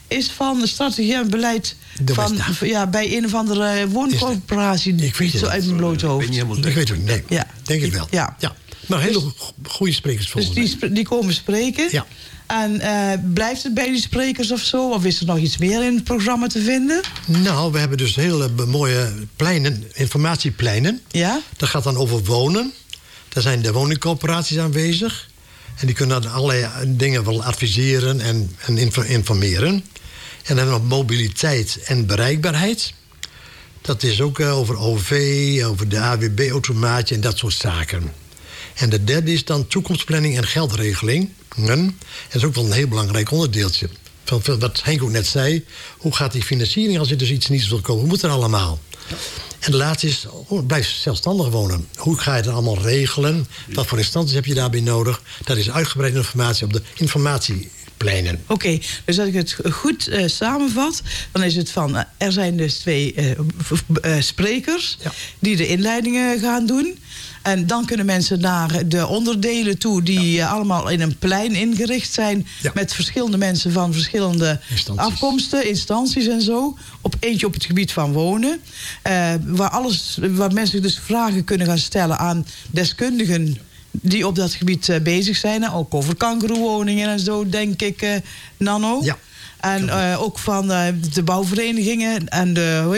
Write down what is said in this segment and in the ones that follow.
is van de strategie en beleid bij een of andere wooncorporatie. Ik weet het zo uit mijn blote hoofd. Ik weet het niet. Nee, denk ik wel. Ja. Maar hele goede sprekers volgens mij. Dus die komen spreken. Ja. En blijft het bij die sprekers of zo? Of is er nog iets meer in het programma te vinden? Nou, we hebben dus hele mooie pleinen, informatiepleinen. Ja? Dat gaat dan over wonen. Daar zijn de woningcorporaties aanwezig. En die kunnen dan allerlei dingen wel adviseren en informeren. En dan hebben we nog mobiliteit en bereikbaarheid. Dat is ook over OV, over de AWB-automaatje en dat soort zaken. En de derde is dan toekomstplanning en geldregeling. Dat is ook wel een heel belangrijk onderdeeltje. Van wat Henk ook net zei. Hoe gaat die financiering als je dus iets nieuws wil kopen? Hoe moet het allemaal? Ja. En de laatste is, blijf zelfstandig wonen. Hoe ga je het allemaal regelen? Wat voor instanties heb je daarbij nodig? Dat is uitgebreide informatie op de informatiepleinen. Oké, dus als ik het goed samenvat, dan is het van, er zijn dus 2 sprekers die de inleidingen gaan doen. En dan kunnen mensen naar de onderdelen toe die allemaal in een plein ingericht zijn. Ja. Met verschillende mensen van verschillende afkomsten, instanties en zo. Eentje op het gebied van wonen. Waar mensen dus vragen kunnen gaan stellen aan deskundigen die op dat gebied bezig zijn. Ook over kangoeroewoningen en zo, denk ik, Nano. Ja. En ook van de bouwverenigingen en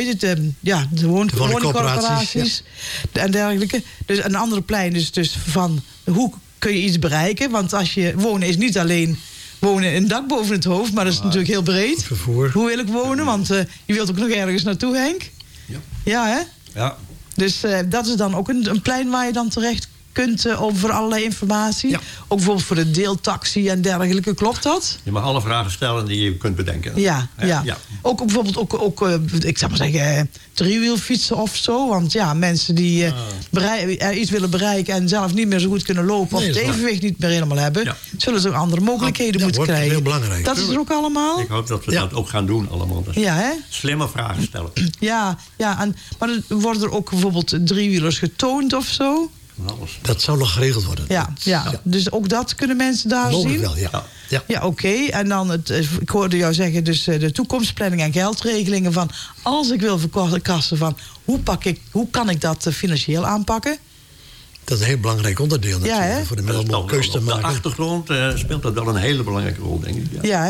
de woningcorporaties en dergelijke. Dus een andere plein is dus van hoe kun je iets bereiken. Want als je wonen is niet alleen wonen een dak boven het hoofd, maar dat is natuurlijk heel breed. Vervoer. Hoe wil ik wonen? Want je wilt ook nog ergens naartoe, Henk? Ja. Ja, hè? Ja. Dus dat is dan ook een plein waar je dan terecht kunt over allerlei informatie. Ja. Ook bijvoorbeeld voor de deeltaxi en dergelijke. Klopt dat? Je mag alle vragen stellen die je kunt bedenken. Ja. Ook bijvoorbeeld ik zou maar zeggen, driewielfietsen of zo. Want ja, mensen die iets willen bereiken en zelf niet meer zo goed kunnen lopen of het evenwicht niet meer helemaal hebben, zullen ze ook andere mogelijkheden moeten krijgen. Heel belangrijk. Dat is er ook allemaal. Ik hoop dat we dat ook gaan doen allemaal. Dus slimme vragen stellen. Maar worden er ook bijvoorbeeld driewielers getoond of zo? Dat zou nog geregeld worden. Ja. Dus ook dat kunnen mensen daar zien? Wel, ja, oké. En dan, ik hoorde jou zeggen, dus de toekomstplanning en geldregelingen van, als ik wil verkassen van, hoe kan ik dat financieel aanpakken? Dat is een heel belangrijk onderdeel natuurlijk. Voor de mensen om keuze te maken. Op de achtergrond speelt dat wel een hele belangrijke rol, denk ik.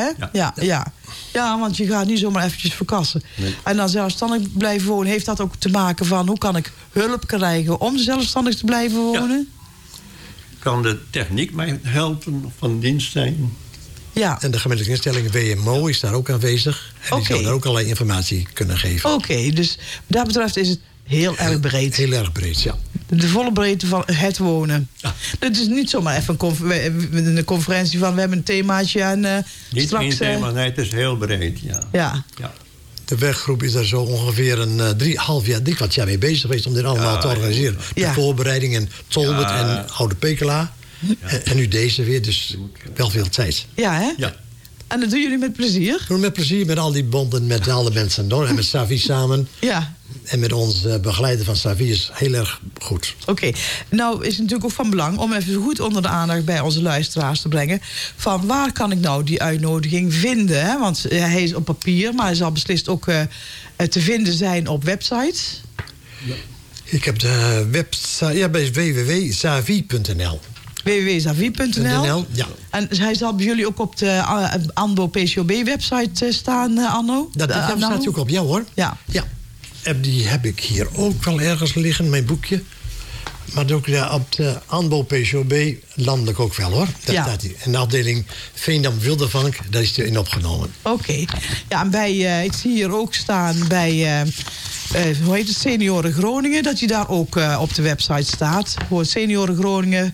Ja, want je gaat niet zomaar eventjes verkassen. Nee. En dan zelfstandig blijven wonen, heeft dat ook te maken van, hoe kan ik hulp krijgen om zelfstandig te blijven wonen? Ja. Kan de techniek mij helpen of van dienst zijn? Ja. En de gemeentelijke instelling WMO is daar ook aanwezig. En die zal daar ook allerlei informatie kunnen geven. Oké, dus wat dat betreft is het heel erg breed. Heel erg breed, ja. De volle breedte van het wonen. Ja. Dat is niet zomaar even een conferentie van, we hebben een themaatje en niet straks... Niet één thema, nee, het is heel breed, ja. De werkgroep is er zo ongeveer een 3,5 jaar mee bezig geweest om dit allemaal te organiseren. De voorbereiding en Tolbert en Oude Pekela. En nu deze weer, dus wel veel tijd. Ja, hè? Ja. En dat doen jullie met plezier? Met plezier, met al die bonden, met alle mensen door. En met Savi samen. Ja. En met ons begeleider van Savi is heel erg goed. Oké. Nou is het natuurlijk ook van belang om even goed onder de aandacht bij onze luisteraars te brengen. Van waar kan ik nou die uitnodiging vinden? Hè? Want hij is op papier, maar hij zal beslist ook te vinden zijn op websites. Ja. Ik heb de website bij www.savi.nl. www.savi.nl. Ja. En hij zal bij jullie ook op de ANBO PCOB-website staan, Anno? Dat staat ook op, ja hoor. Ja. En die heb ik hier ook wel ergens liggen, mijn boekje. Maar ook op de ANBO PCOB landelijk ook wel hoor. Dat staat hier. En de afdeling Veendam-Wildervank, daar is die in opgenomen. Oké. Ja, en ik zie hier ook staan bij... hoe heet het? Senioren Groningen, dat die daar ook op de website staat. Voor Senioren Groningen...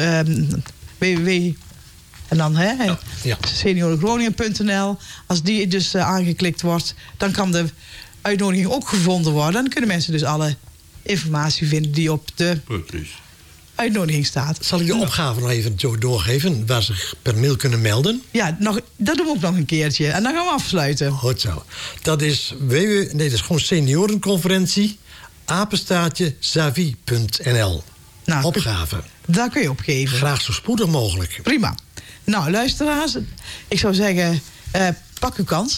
www. En dan seniorengroningen.nl. Als die dus aangeklikt wordt, dan kan de uitnodiging ook gevonden worden. Dan kunnen mensen dus alle informatie vinden die op de uitnodiging staat. Zal ik de opgave nog even doorgeven waar ze per mail kunnen melden? Ja, dat doen we ook nog een keertje. En dan gaan we afsluiten. Goed zo. Dat is dat is gewoon seniorenconferentie @savi.nl. Nou, opgave. Daar kun je opgeven. Graag zo spoedig mogelijk. Prima. Nou, luisteraars, ik zou zeggen, pak uw kans.